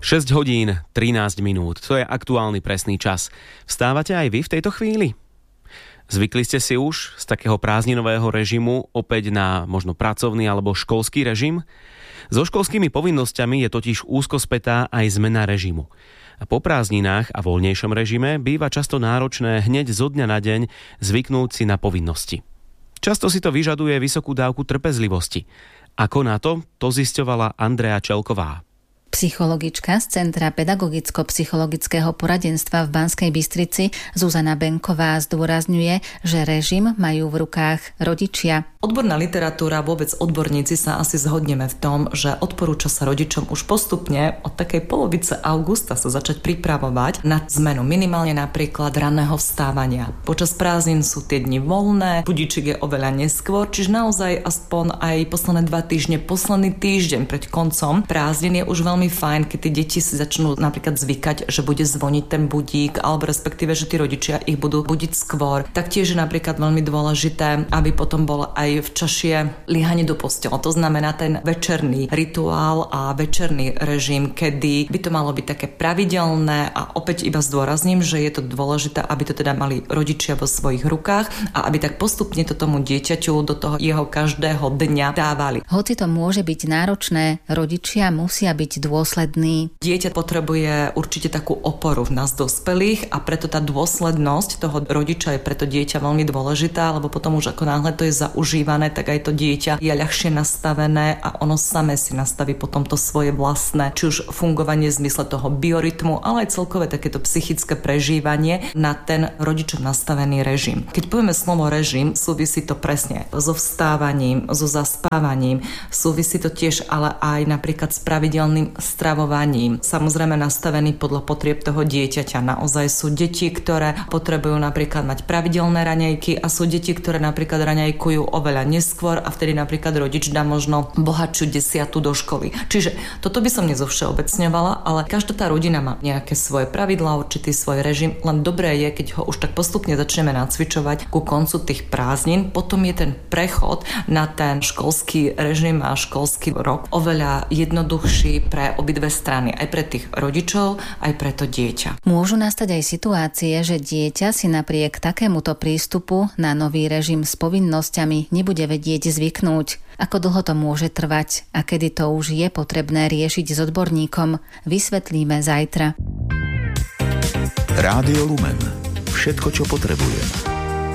6 hodín 13 minút, to je aktuálny presný čas. Vstávate aj vy v tejto chvíli? Zvykli ste si už z takého prázdninového režimu opäť na možno pracovný alebo školský režim? So školskými povinnosťami je totiž úzko spätá aj zmena režimu. A po prázdninách a voľnejšom režime býva často náročné hneď zo dňa na deň zvyknúť si na povinnosti. Často si to vyžaduje vysokú dávku trpezlivosti. Ako na to zisťovala Andrea Čelková. Psychologička z Centra pedagogicko-psychologického poradenstva v Banskej Bystrici Zuzana Benková zdôrazňuje, že režim majú v rukách rodičia. Odborná literatúra, vôbec odborníci sa asi zhodneme v tom, že odporúča sa rodičom už postupne od takej polovice augusta sa začať pripravovať na zmenu, minimálne napríklad ranného vstávania. Počas prázdnin sú tie dni voľné, budíčik je oveľa neskôr, čiže naozaj aspoň aj posledné 2 týždne, posledný týždeň pred koncom prázdnin je už veľmi fajn, keď tie deti si začnú napríklad zvykať, že bude zvoniť ten budík, alebo respektíve, že tí rodičia ich budú budiť skôr. Taktiež je napríklad veľmi dôležité, aby potom bolo aj včasšie liehanie do postele. To znamená ten večerný rituál a večerný režim, kedy by to malo byť také pravidelné a opäť iba zdôrazním, že je to dôležité, aby to teda mali rodičia vo svojich rukách a aby tak postupne to tomu dieťaťu do toho jeho každého dňa dávali. Hoci to môže byť náročné, rodičia musia byť dôsledný. Dieťa potrebuje určite takú oporu v nás dospelých a preto tá dôslednosť toho rodiča je preto dieťa veľmi dôležitá, lebo potom už ako náhle to je zaužívané, tak aj to dieťa je ľahšie nastavené a ono samé si nastaví potom to svoje vlastné, či už fungovanie v zmysle toho biorytmu, ale aj celkové takéto psychické prežívanie na ten rodičom nastavený režim. Keď povieme slovo režim, súvisí to presne so vstávaním, so zaspávaním, súvisí to tiež ale aj napríklad s pravidelným stravovaním, samozrejme nastavený podľa potrieb toho dieťaťa. Naozaj sú deti, ktoré potrebujú napríklad mať pravidelné raňajky a sú deti, ktoré napríklad raňajkujú oveľa neskôr a vtedy napríklad rodič dá možno bohatšiu 10. do školy. Čiže toto by som nezovšeobecňovala, ale každá tá rodina má nejaké svoje pravidlá, určitý svoj režim, len dobré je, keď ho už tak postupne začneme nacvičovať ku koncu tých prázdnin, potom je ten prechod na ten školský režim a školský rok oveľa jednoduchší pre obidve strany, aj pre tých rodičov, aj pre to dieťa. Môžu nastať aj situácie, že dieťa si napriek takémuto prístupu na nový režim s povinnosťami nebude vedieť zvyknúť. Ako dlho to môže trvať a kedy to už je potrebné riešiť s odborníkom, vysvetlíme zajtra. Rádio Lumen. Všetko, čo potrebujeme.